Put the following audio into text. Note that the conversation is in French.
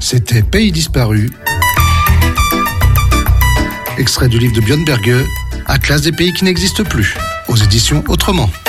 C'était Pays disparu. Extrait du livre de Björn Berge, Atlas des pays qui n'existent plus, aux éditions Autrement.